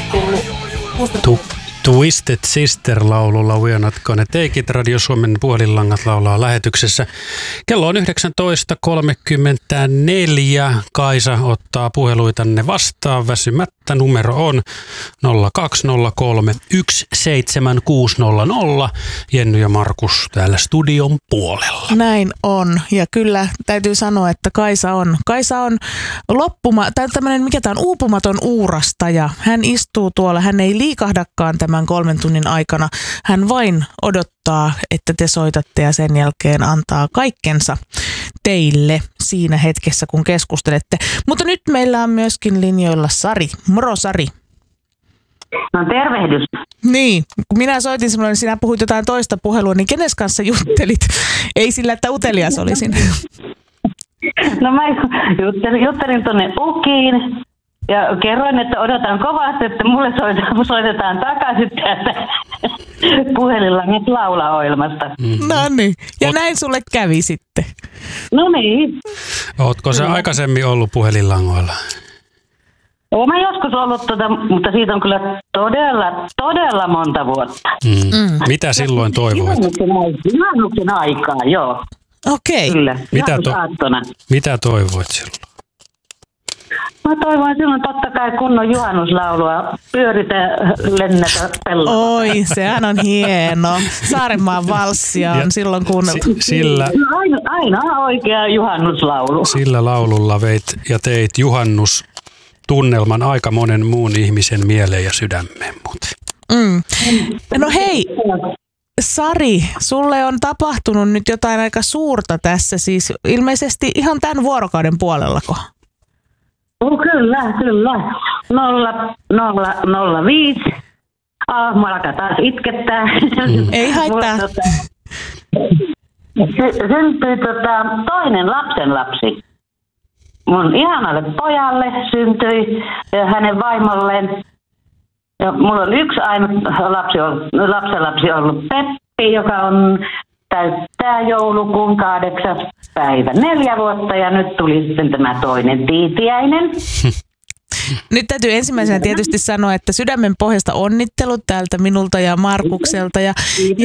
Twisted Sister-laululla We're Not Gonna Take It. Radio Suomen puhelinlangat laulaa lähetyksessä. Kello on 19.34. Kaisa ottaa puheluitanne vastaan väsymättä. Numero on 0203 17600. Jenny ja Markus täällä studion puolella. Näin on. Ja kyllä täytyy sanoa, että Kaisa on tämmöinen, mikä tämä on, uupumaton uurastaja. Hän istuu tuolla, hän ei liikahdakaan tämän 3 tunnin aikana. Hän vain odottaa, että te soitatte ja sen jälkeen antaa kaikkensa teille siinä hetkessä, kun keskustelette. Mutta nyt meillä on myöskin linjoilla Sari. Moro Sari. No tervehdys. Niin, kun minä soitin sinulle, niin sinä puhuit jotain toista puhelua, niin kenes kanssa juttelit? Ei sillä, että utelias olisin. No mä juttelin tuonne Ukiin ja kerroin, että odotan kovasti, että mulle soitetaan takaisin täältä puhelinlangat laulaoilmasta. No niin, ja näin sulle kävi sitten. No niin. Ootko sä aikaisemmin ollut puhelinlangoilla? Olen mä joskus ollut, mutta siitä on kyllä todella monta vuotta. Mitä silloin toivoit? Juhannuksen aikaa, joo. Okei. Kyllä, mitä toivoit silloin? Mä toivon silloin totta kai kunnon juhannuslaulua, pyöritä, lennätä pellolla. Oi, sehän on hieno. Saarenmaan valssia on silloin kun... Aina oikea juhannuslaulu. Sillä laululla veit ja teit juhannustunnelman aika monen muun ihmisen mieleen ja sydämeen. No hei, Sari, sulle on tapahtunut nyt jotain aika suurta tässä, siis ilmeisesti ihan tämän vuorokauden puolellako? Oh, kyllä. 005. Mä alkaa taas itkettää. Ei haittaa. Syntyi toinen lapsenlapsi. Mun ihanalle pojalle syntyi ja hänen vaimolleen. Ja mulla on yksi ainut lapsenlapsi ollut Peppi, joka on täyttää joulukuun 8. päivä 4 vuotta ja nyt tuli sitten tämä toinen Tiitiäinen. Nyt täytyy ensimmäisenä tietysti sanoa, että sydämen pohjasta onnittelut täältä minulta ja Markukselta. Ja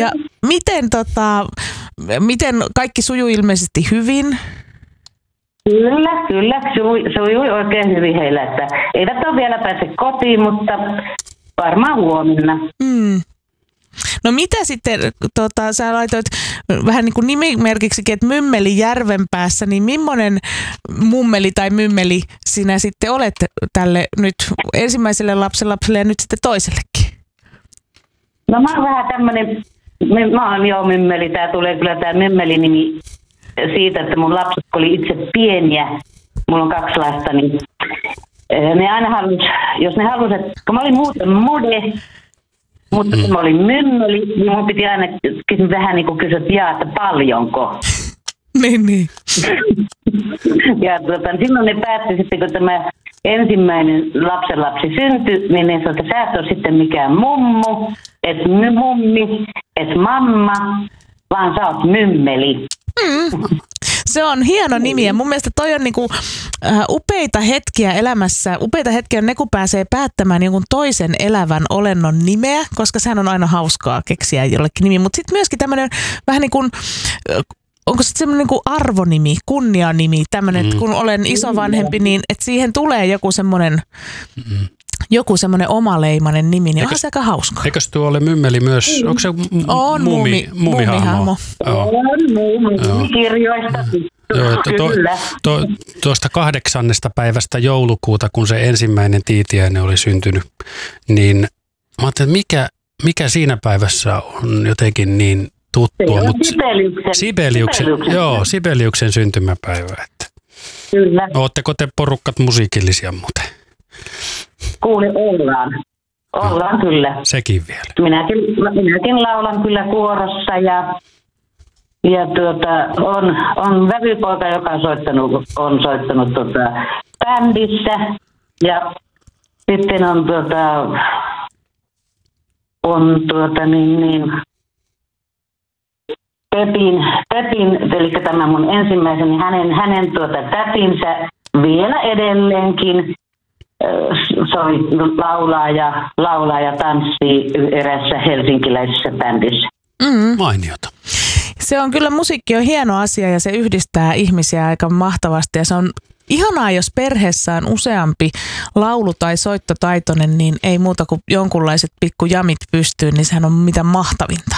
miten kaikki sujuu ilmeisesti hyvin? Kyllä. Sujui oikein hyvin heillä. Että eivät ole vielä päässeet kotiin, mutta varmaan huomenna. No mitä sitten, sä laitoit vähän niin kuin nimimerkiksikin, että Mymmeli Järvenpäässä, niin millainen mummeli tai mymmeli sinä sitten olet tälle nyt ensimmäiselle lapsenlapselle ja nyt sitten toisellekin? No mä oon vähän tämmönen, mä oon jo mymmeli, tää tulee kyllä tää mymmeli-nimi siitä, että mun lapset oli itse pieniä, mulla on 2 lasta, niin ne aina jos ne halusivat, kun mä olin muuten mode, mutta kun mä olin mymmeli, niin mun piti aina vähän niin kuin kysyä, että paljonko. Niin. Ja silloin ne päätti sitten, kun tämä ensimmäinen lapsenlapsi syntyi, niin ne sanoi, että sä et ole sitten mikään mummu, et mummi, et mamma, vaan sä oot mymmeli. Se on hieno nimi ja mun mielestä toi on niinku upeita hetkiä elämässä. Upeita hetkiä on ne, kun pääsee päättämään jonkun toisen elävän olennon nimeä, koska sehän on aina hauskaa keksiä jollekin nimi. Mutta sitten myöskin tämmöinen vähän niin kuin, onko se semmoinen niin kuin arvonimi, kunnianimi, tämmöinen, että kun olen isovanhempi, niin että siihen tulee joku semmoinen omaleimainen nimi, niin onhan se aika hauska. Eikös tuo ole mymmeli myös, onko se muumihahmo? On muumikirjoista. Tuosta 8. päivästä joulukuuta, kun se ensimmäinen Tiitiäinen oli syntynyt, niin mä ajattelin, että mikä siinä päivässä on jotenkin niin tuttua. Sibeliuksen syntymäpäivä. Että. Kyllä. Ootteko te porukat musiikillisia muuten? Kuule, ollaan kyllä. Sekin vielä. Minäkin laulan kyllä kuorossa ja on vävypoika, joka on soittanut bändissä ja sitten Pepin, eli tämä mun ensimmäisen, niin hänen tätinsä vielä edelleenkin laulaa ja tanssii erässä helsinkiläisessä bändissä. Mainiota. Se on kyllä, musiikki on hieno asia ja se yhdistää ihmisiä aika mahtavasti ja se on ihanaa, jos perheessä on useampi laulu- tai soittotaitoinen, niin ei muuta kuin jonkunlaiset pikkujamit pystyyn, niin sehän on mitä mahtavinta.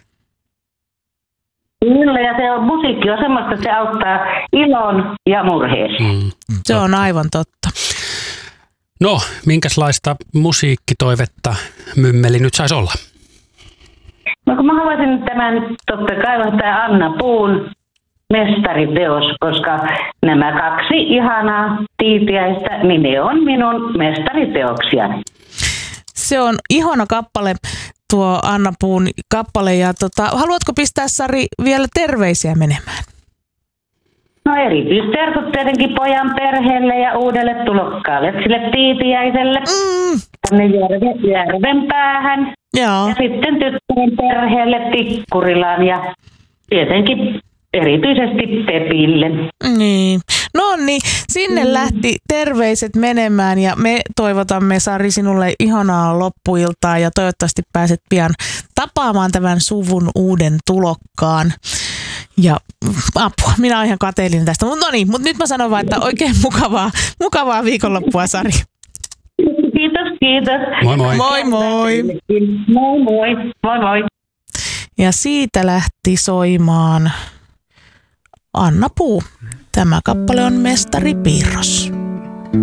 Kyllä, ja musiikki on semmoista, että se auttaa ilon ja murheeseen. Se on aivan totta. No, minkälaista musiikkitoivetta Mymmeli nyt saisi olla? No kun mä haluaisin tämän totta kai tämä Anna Puun mestariteos, koska nämä kaksi ihanaa tiitiäistä, niin ne on minun mestariteoksia. Se on ihana kappale, tuo Anna Puun kappale. Ja haluatko pistää, Sari, vielä terveisiä menemään? No erityisterkut tietenkin pojan perheelle ja uudelle tulokkaalle, sille tiitiäiselle, tänne järven päähän. Joo. Ja sitten tyttären perheelle Tikkurilaan ja tietenkin erityisesti Pepille. Niin. No niin, sinne lähti terveiset menemään ja me toivotamme, Sari, sinulle ihanaa loppuiltaa ja toivottavasti pääset pian tapaamaan tämän suvun uuden tulokkaan. Ja apua, minä olen ihan kateellinen tästä. Mutta no niin, mutta nyt mä sanon vaan, että oikein mukavaa viikonloppua, Sari. Kiitos. Moi moi. Moi moi. Moi moi. Ja siitä lähti soimaan Anna Puu. Tämä kappale on Mestari Piirros.